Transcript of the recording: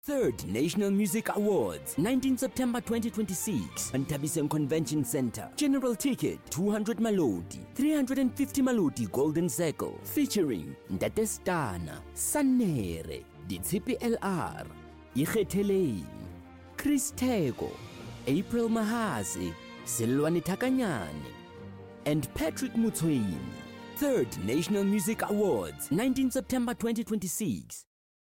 3rd National Music Awards, 19 September 2026, Antabisen Convention Center. General ticket, 200 Malodi, 350 Malodi Golden Circle, featuring Ntate Stana, Sanere, Ditshipi LR, Ikgetheleng, Chris Tego, April Mahasi, Silwani Takanyane, and Patrick Mutsweni. 3rd National Music Awards, 19 September 2026.